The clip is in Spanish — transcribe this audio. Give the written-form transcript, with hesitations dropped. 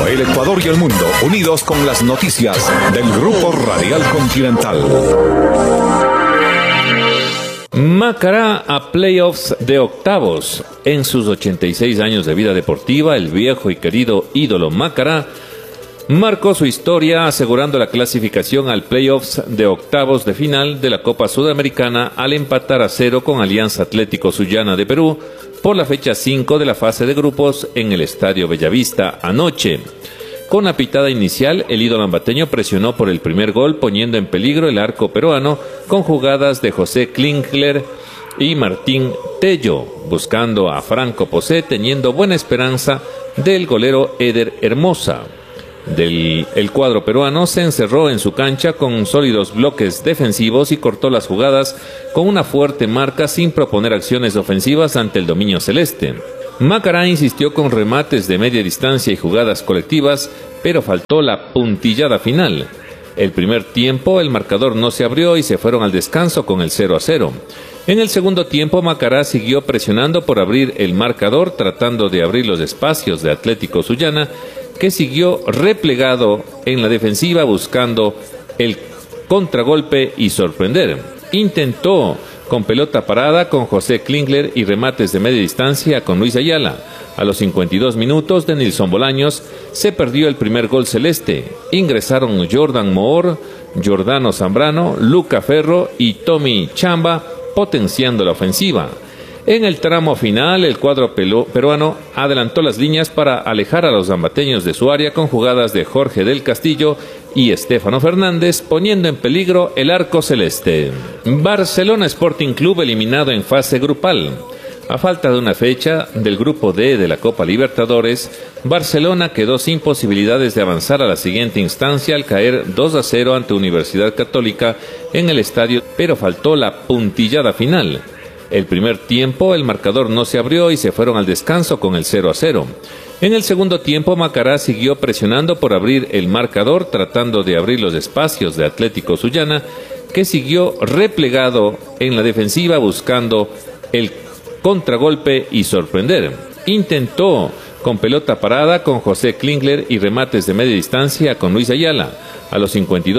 El Ecuador y el mundo unidos con las noticias del Grupo Radial Continental. Macará a playoffs de octavos. En sus 86 años de vida deportiva, el viejo y querido ídolo Macará marcó su historia asegurando la clasificación al playoffs de octavos de final de la Copa Sudamericana al empatar a 0 con Alianza Atlético Sullana de Perú por la fecha 5 de la fase de grupos en el Estadio Bellavista anoche. Con la pitada inicial, el ídolo ambateño presionó por el primer gol, poniendo en peligro el arco peruano con jugadas de José Klinkler y Martín Tello, buscando a Franco Posé, teniendo buena esperanza del golero Eder Hermosa. El cuadro peruano se encerró en su cancha con sólidos bloques defensivos y cortó las jugadas con una fuerte marca sin proponer acciones ofensivas ante el dominio celeste. Macará insistió con remates de media distancia y jugadas colectivas, pero faltó la puntillada final. El primer tiempo el marcador no se abrió y se fueron al descanso con el 0-0. En el segundo tiempo Macará siguió presionando por abrir el marcador, tratando de abrir los espacios de Atlético Sullana, que siguió replegado en la defensiva buscando el contragolpe y sorprender. Intentó con pelota parada con José Klinkler y remates de media distancia con Luis Ayala. A los 52 minutos de Nilson Bolaños se perdió el primer gol celeste. Ingresaron Jordan Moore, Giordano Zambrano, Luca Ferro y Tommy Chamba potenciando la ofensiva. En el tramo final, el cuadro peruano adelantó las líneas para alejar a los zambateños de su área con jugadas de Jorge del Castillo y Estefano Fernández, poniendo en peligro el arco celeste. Barcelona Sporting Club eliminado en fase grupal. A falta de una fecha del grupo D de la Copa Libertadores, Barcelona quedó sin posibilidades de avanzar a la siguiente instancia al caer 2-0 ante Universidad Católica en el estadio, pero faltó la puntillada final. El primer tiempo el marcador no se abrió y se fueron al descanso con el 0-0. En el segundo tiempo Macará siguió presionando por abrir el marcador, tratando de abrir los espacios de Atlético Sullana, que siguió replegado en la defensiva buscando el contragolpe y sorprender. Intentó con pelota parada con José Klinkler y remates de media distancia con Luis Ayala. A los 52